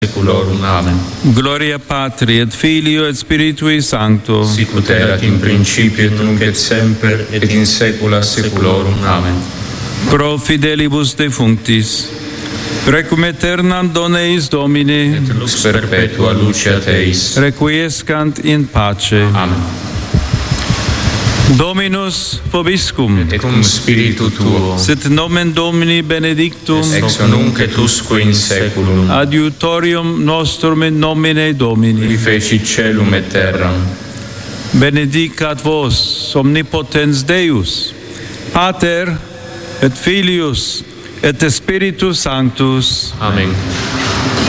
saeculorum. Amen. Gloria Patri et Filio et Spiritui Sancto. Sic ut erat in principio et nunc et semper et in saecula saeculorum. Amen. Pro fidelibus defunctis, requiem aeternam dona eis Domini, Et lux perpetua luceat eis. requiescant in pace. Amen. Dominus vobiscum, Et cum spiritu tuo, sit nomen Domini benedictum, ex nunc et usque in saeculum, adiutorium nostrum in nomine Domini. qui fecit caelum et terram. Benedicat vos omnipotens Deus, Pater et Filius et Spiritus Sanctus. Amen.